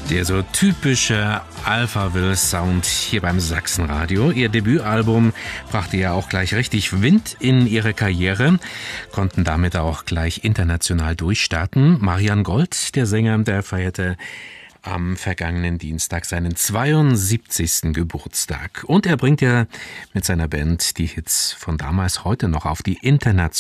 Der so typische Alphaville-Sound hier beim Sachsenradio. Ihr Debütalbum brachte ja auch gleich richtig Wind in ihre Karriere, konnten damit auch gleich international durchstarten. Marian Gold, der Sänger, der feierte am vergangenen Dienstag seinen 72. Geburtstag. Und er bringt ja mit seiner Band die Hits von damals heute noch auf die internationale